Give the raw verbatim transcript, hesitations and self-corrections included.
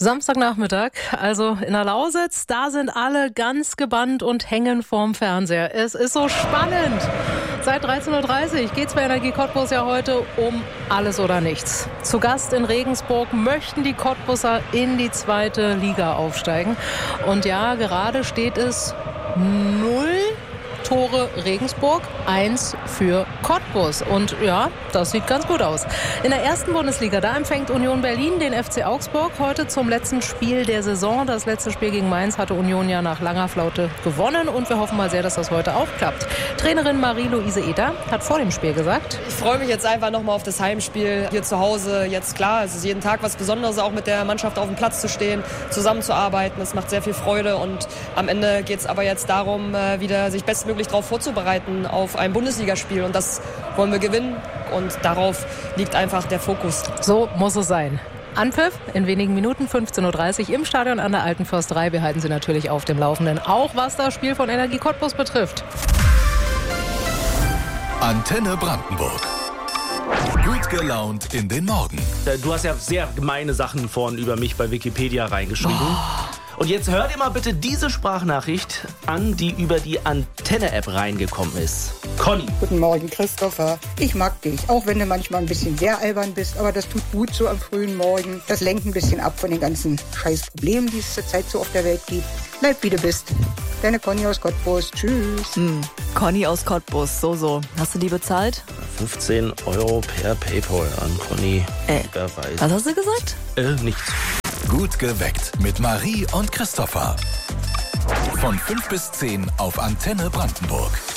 Samstagnachmittag, also in der Lausitz, da sind alle ganz gebannt und hängen vorm Fernseher. Es ist so spannend. Seit dreizehn Uhr dreißig geht es bei Energie Cottbus ja heute um alles oder nichts. Zu Gast in Regensburg möchten die Cottbusser in die zweite Liga aufsteigen. Und ja, gerade steht es null Tore Regensburg, eins für Cottbus. Und ja, das sieht ganz gut aus. In der ersten Bundesliga, da empfängt Union Berlin den F C Augsburg heute zum letzten Spiel der Saison. Das letzte Spiel gegen Mainz hatte Union ja nach langer Flaute gewonnen. Und wir hoffen mal sehr, dass das heute auch klappt. Trainerin Marie-Louise Eder hat vor dem Spiel gesagt: Ich freue mich jetzt einfach nochmal auf das Heimspiel hier zu Hause. Jetzt klar, es ist jeden Tag was Besonderes, auch mit der Mannschaft auf dem Platz zu stehen, zusammenzuarbeiten. Es macht sehr viel Freude. Und am Ende geht es aber jetzt darum, wieder sich bestmöglich darauf vorzubereiten auf ein Bundesligaspiel. Und das wollen wir gewinnen. Und darauf liegt einfach der Fokus. So muss es sein. Anpfiff in wenigen Minuten, fünfzehn Uhr dreißig im Stadion an der Alten Försterei. Wir halten Sie natürlich auf dem Laufenden, auch was das Spiel von Energie Cottbus betrifft. Antenne Brandenburg. Gut gelaunt in den Morgen. Du hast ja sehr gemeine Sachen vorhin über mich bei Wikipedia reingeschrieben. Oh. Und jetzt hör dir mal bitte diese Sprachnachricht an, die über die Antenne-App reingekommen ist. Conny. Guten Morgen, Christopher. Ich mag dich, auch wenn du manchmal ein bisschen sehr albern bist, aber das tut gut so am frühen Morgen. Das lenkt ein bisschen ab von den ganzen scheiß Problemen, die es zurzeit so auf der Welt gibt. Bleib wie du bist. Deine Conny aus Cottbus. Tschüss. Hm. Conny aus Cottbus, so, so. Hast du die bezahlt? fünfzehn Euro per PayPal an Conny. Äh, was hast du gesagt? Äh, nichts. Gut geweckt mit Marie und Christopher. Von fünf bis zehn auf Antenne Brandenburg.